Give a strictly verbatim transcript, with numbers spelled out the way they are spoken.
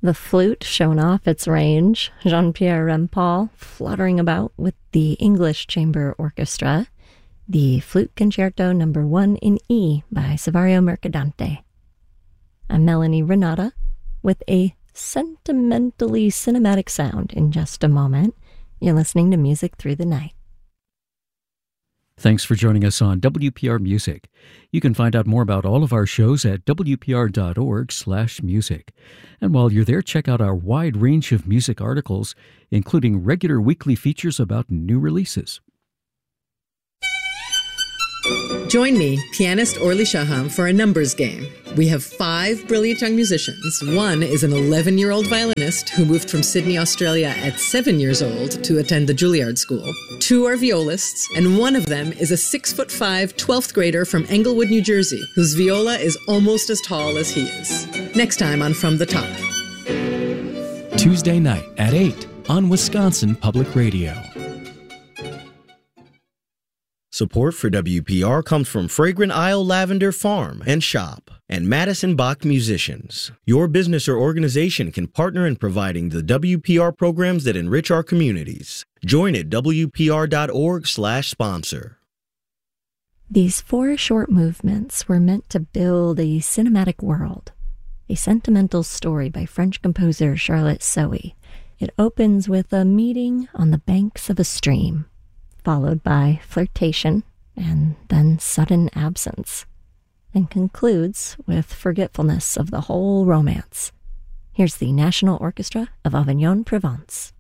The flute showing off its range, Jean-Pierre Rampal fluttering about with the English Chamber Orchestra, the Flute Concerto number one in E by Saverio Mercadante. I'm Melanie Renata with a sentimentally cinematic sound in just a moment. You're listening to Music Through the Night. Thanks for joining us on W P R Music. You can find out more about all of our shows at w p r dot org slash music. And while you're there, check out our wide range of music articles, including regular weekly features about new releases. Join me, pianist Orly Shaham, for a numbers game. We have five brilliant young musicians. One is an eleven-year-old violinist who moved from Sydney, Australia at seven years old to attend the Juilliard School. Two are violists, and one of them is a six-foot-five, twelfth grader from Englewood, New Jersey, whose viola is almost as tall as he is. Next time on From the Top. Tuesday night at eight on Wisconsin Public Radio. Support for W P R comes from Fragrant Isle Lavender Farm and Shop and Madison Bach Musicians. Your business or organization can partner in providing the W P R programs that enrich our communities. Join at w p r dot org slash sponsor. These four short movements were meant to build a cinematic world, a sentimental story by French composer Charlotte Sohi. It opens with a meeting on the banks of a stream, followed by flirtation and then sudden absence, and concludes with forgetfulness of the whole romance. Here's the National Orchestra of Avignon, Provence.